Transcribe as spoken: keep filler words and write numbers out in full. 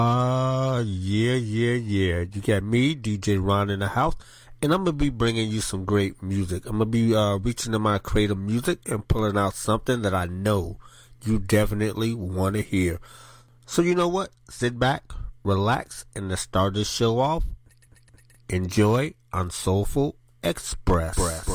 Uh, yeah, yeah, yeah. You got me, D J Ron, in the house, and I'm gonna be bringing you some great music. I'm gonna be uh, reaching in my creative music and pulling out something that I know you definitely want to hear. So you know what? Sit back, relax, and let's start this show off. Enjoy on Soulful Express.